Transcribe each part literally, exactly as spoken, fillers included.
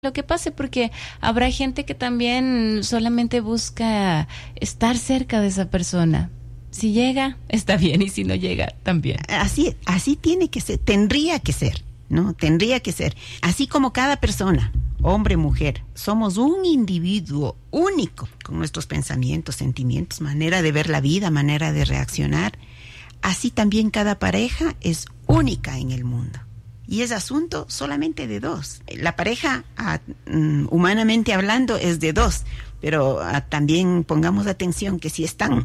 lo que pase, porque habrá gente que también solamente busca estar cerca de esa persona. Si llega, está bien, y si no llega, también. Así, así tiene que ser, tendría que ser, ¿no? Tendría que ser. Así como cada persona, hombre, mujer, somos un individuo único, con nuestros pensamientos, sentimientos, manera de ver la vida, manera de reaccionar. Así también cada pareja es única en el mundo. Y es asunto solamente de dos. La pareja, ah, humanamente hablando, es de dos. Pero ah, también pongamos atención que si están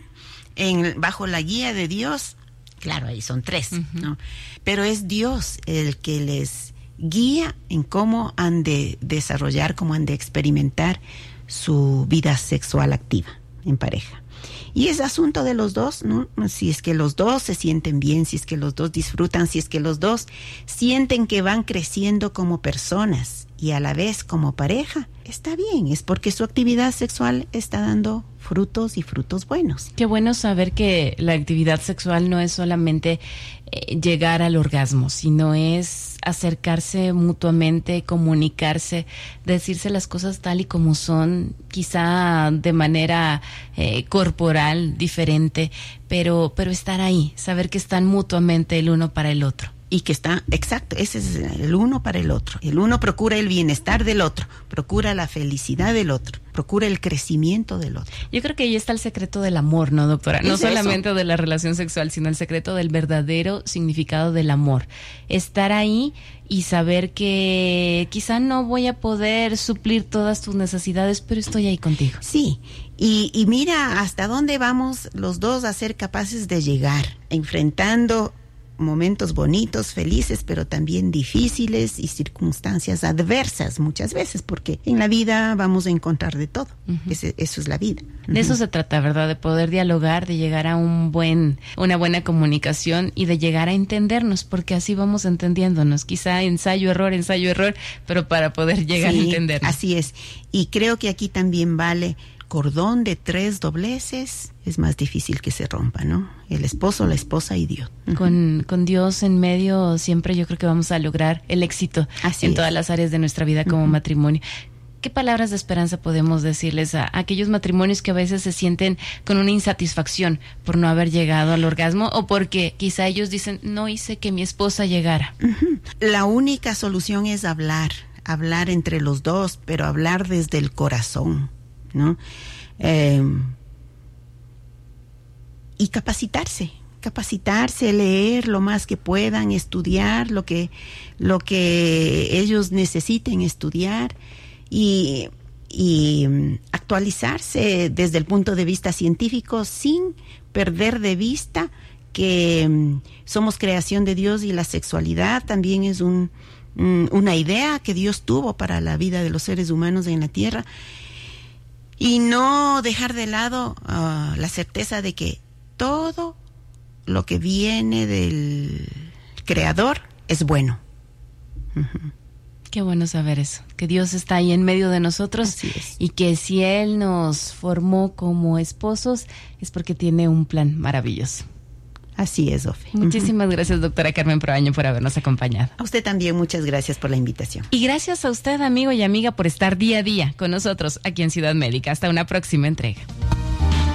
en, bajo la guía de Dios, claro, ahí son tres, uh-huh. ¿no? Pero es Dios el que les guía en cómo han de desarrollar, cómo han de experimentar su vida sexual activa en pareja. Y es asunto de los dos, ¿no? Si es que los dos se sienten bien, si es que los dos disfrutan, si es que los dos sienten que van creciendo como personas y a la vez como pareja, está bien, es porque su actividad sexual está dando frutos y frutos buenos. Qué bueno saber que la actividad sexual no es solamente eh, llegar al orgasmo, sino es acercarse mutuamente, comunicarse, decirse las cosas tal y como son, quizá de manera eh, corporal diferente, pero, pero estar ahí, saber que están mutuamente el uno para el otro. Y que está, exacto, ese es el uno para el otro. El uno procura el bienestar del otro, procura la felicidad del otro, procura el crecimiento del otro. Yo creo que ahí está el secreto del amor, ¿no, doctora? No solamente de la relación sexual, sino el secreto del verdadero significado del amor. Estar ahí y saber que quizá no voy a poder suplir todas tus necesidades, pero estoy ahí contigo. Sí, y, y mira hasta dónde vamos los dos a ser capaces de llegar, enfrentando momentos bonitos, felices, pero también difíciles y circunstancias adversas muchas veces, porque en la vida vamos a encontrar de todo. Uh-huh. Ese, eso es la vida. Uh-huh. De eso se trata, ¿verdad? De poder dialogar, de llegar a un buen, una buena comunicación y de llegar a entendernos, porque así vamos entendiéndonos. Quizá ensayo, error, ensayo, error, pero para poder llegar sí, a entendernos. Así es. Y creo que aquí también vale cordón de tres dobleces, es más difícil que se rompa, ¿no? El esposo, la esposa y Dios. Uh-huh. Con, con Dios en medio, siempre yo creo que vamos a lograr el éxito Así en es. todas las áreas de nuestra vida como uh-huh. matrimonio. ¿Qué palabras de esperanza podemos decirles a, a aquellos matrimonios que a veces se sienten con una insatisfacción por no haber llegado al orgasmo o porque quizá ellos dicen, no hice que mi esposa llegara? Uh-huh. La única solución es hablar, hablar entre los dos, pero hablar desde el corazón, ¿no? Eh, y capacitarse, capacitarse, leer lo más que puedan, estudiar lo que, lo que ellos necesiten estudiar y, y actualizarse desde el punto de vista científico sin perder de vista que um, somos creación de Dios y la sexualidad también es un, um, una idea que Dios tuvo para la vida de los seres humanos en la tierra. Y no dejar de lado uh, la certeza de que todo lo que viene del Creador es bueno. Uh-huh. Qué bueno saber eso, que Dios está ahí en medio de nosotros. Así es. Y que si Él nos formó como esposos es porque tiene un plan maravilloso. Así es, Ofe. Muchísimas uh-huh. gracias, doctora Carmen Proaño, por habernos acompañado. A usted también, muchas gracias por la invitación. Y gracias a usted, amigo y amiga, por estar día a día con nosotros aquí en Ciudad Médica. Hasta una próxima entrega.